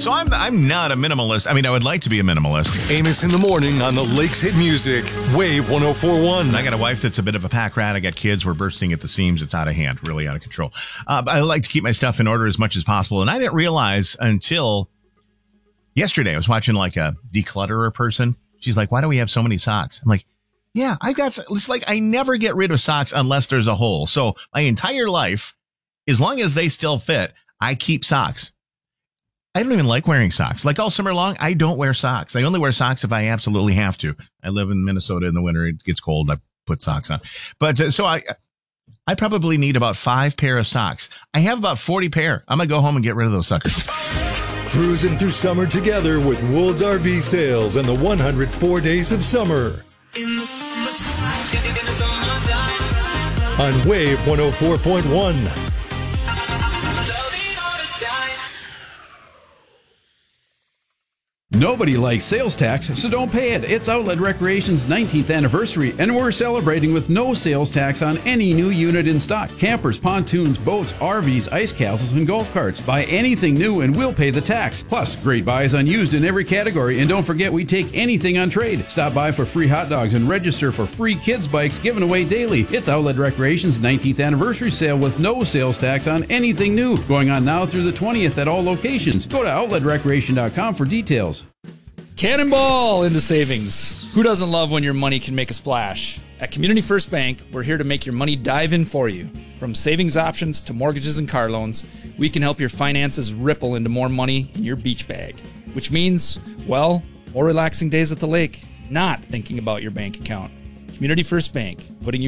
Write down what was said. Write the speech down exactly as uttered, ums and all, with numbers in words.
So I'm I'm not a minimalist. I mean, I would like to be a minimalist. Amos in the morning on the Lakes Hit Music. Wave one oh four point one. I got a wife that's a bit of a pack rat. I got kids. We're bursting at the seams. It's out of hand, really out of control. Uh, but I like to keep my stuff in order as much as possible. And I didn't realize until yesterday, I was watching like a declutterer person. She's like, why do we have so many socks? I'm like, yeah, I got, it's like I never get rid of socks unless there's a hole. So my entire life, as long as they still fit, I keep socks. I don't even like wearing socks. Like all summer long, I don't wear socks. I only wear socks if I absolutely have to. I live in Minnesota in the winter. It gets cold. I put socks on. But uh, so I I probably need about five pair of socks. I have about forty pair. I'm going to go home and get rid of those suckers. Cruising through summer together with Woold's R V Sales and the one hundred four Days of Summer. In the summertime, in the summertime. On Wave one oh four point one. Nobody likes sales tax, so don't pay it. It's Outlet Recreation's nineteenth anniversary, and we're celebrating with no sales tax on any new unit in stock. Campers, pontoons, boats, R Vs, ice castles, and golf carts. Buy anything new and we'll pay the tax. Plus, great buys on used in every category, and don't forget we take anything on trade. Stop by for free hot dogs and register for free kids bikes given away daily. It's Outlet Recreation's nineteenth anniversary sale with no sales tax on anything new. Going on now through the twentieth at all locations. Go to outlet recreation dot com for details. Cannonball into savings. Who doesn't love when your money can make a splash? At Community First Bank, we're here to make your money dive in for you. From savings options to mortgages and car loans, we can help your finances ripple into more money in your beach bag. Which means, well, more relaxing days at the lake, not thinking about your bank account. Community First Bank, putting you